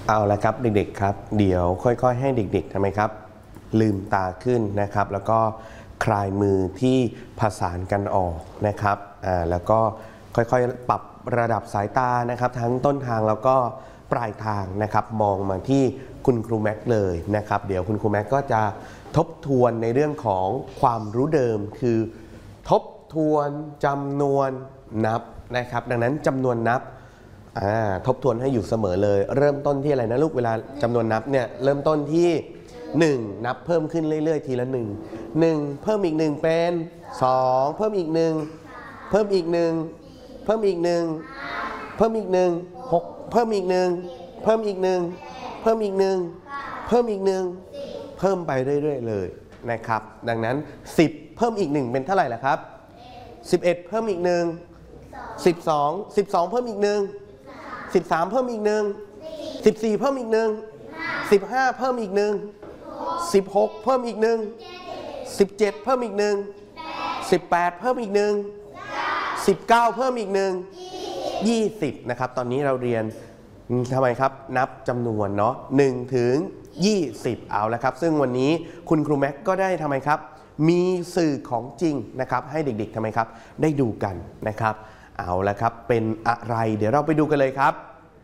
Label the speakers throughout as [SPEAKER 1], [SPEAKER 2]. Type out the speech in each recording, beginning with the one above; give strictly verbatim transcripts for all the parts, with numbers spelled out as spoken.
[SPEAKER 1] เอาละครับเด็กๆครับเดี๋ยวค่อยๆให้เด็กๆทำไมครับลืมตาขึ้นนะครับแล้วก็คลายมือที่ผสานกันออกนะครับอ่าแล้วก็ค่อยๆปรับระดับสายตานะครับทั้งต้นทางแล้วก็ปลายทางนะครับมองมาที่คุณครูแม็กเลยนะครับเดี๋ยวคุณครูแม็กก็จะทบทวนในเรื่องของความรู้เดิมคือทบทวนจำนวนนับนะครับดังนั้นจำนวนนับทบทวนให้อยู่เสมอเลยเริ่มต้นที่อะไรนะลูกเวลาจำนวนนับเนี่ยเริ่มต้นที่หนึ่งนับเพิ่มขึ้นเรื่อยๆทีละหนึ่ง หนึ่งเพิ่มอีกหนึ่งเป็นสองเพิ่มอีกหนึ่งเพิ่มอีกหนึ่งเพิ่มอีกหนึ่งเพิ่มอีกหนึ่งหกเพิ่มอีกหนึ่งเพิ่มอีกหนึ่งเพิ่มอีกหนึ่งเพิ่มอีกหนึ่งเพิ่มไปเรื่อยๆเลยนะครับดังนั้นสิบเพิ่มอีกหนึ่งเป็นเท่าไหร่ล่ะครับสิบเอ็ดเพิ่มอีกหนึ่งสิบสอง สิบสองเพิ่มอีกหนึ่งสิบสามเพิ่มอีกหนึ่งสิบสี่เพิ่มอีกหนึ่งสิบห้าเพิ่มอีกหนึ่งสิบหกเพิ่มอีกหนึ่งสิบเจ็ดเพิ่มอีกหนึ่งสิบแปดเพิ่มอีกหนึ่งสิบเก้าเพิ่มอีกหนึ่งยี่สิบนะครับตอนนี้เราเรียนทำไมครับนับจำนวนเนาะหนึ่งถึงยี่สิบเอาแล้วครับซึ่งวันนี้คุณครูแม็กก็ได้ทำไมครับมีสื่อของจริงนะครับให้เด็กๆทำไมครับได้ดูกันนะครับเอาละครับเป็นอะไรเดี๋ยวเราไปดูกันเลยครับ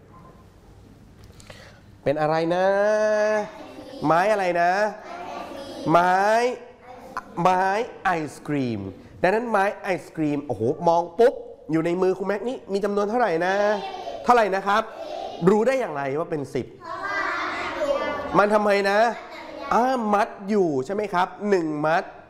[SPEAKER 1] เป็นอะไรนะไม้อะไรนะไม้ไม้ไอศกรีมดังนั้นไม้ไอศกรีมโอ้โหมองปุ๊บอยู่ในมือคุณแม็กนี่มีจำนวนเท่าไหร่นะเท่าไหร่นะครับรู้ได้อย่างไรว่าเป็นสิบมันทำไมนะอ้ามัดอยู่ใช่ไหมครับหนึ่งมัด